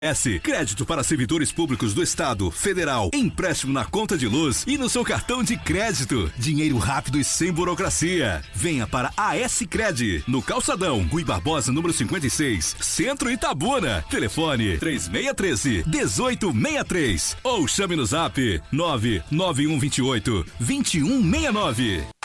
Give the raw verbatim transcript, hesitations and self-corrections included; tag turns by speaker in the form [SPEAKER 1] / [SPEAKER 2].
[SPEAKER 1] S. Crédito para servidores públicos do Estado, Federal, empréstimo na conta de luz e no seu cartão de crédito. Dinheiro rápido e sem burocracia. Venha para a S-Cred, no Calçadão, Rui Barbosa, número cinquenta e seis, Centro Itabuna. Telefone três seis um três, um oito seis três ou chame no zap nove nove um dois oito, dois um seis nove.